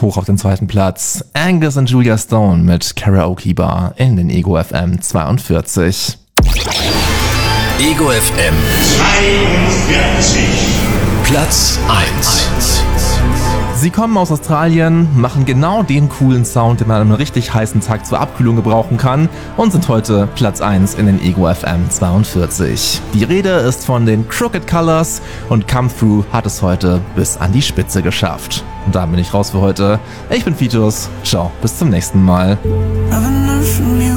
hoch auf den zweiten Platz. Angus und Julia Stone mit Karaoke Bar in den Ego FM 42. Ego FM 42. Platz 1. Sie kommen aus Australien, machen genau den coolen Sound, den man an einem richtig heißen Tag zur Abkühlung gebrauchen kann und sind heute Platz 1 in den Ego FM 42. Die Rede ist von den Crooked Colors und Come Through hat es heute bis an die Spitze geschafft. Und da bin ich raus für heute. Ich bin Fitus. Ciao, bis zum nächsten Mal. Never learned from you.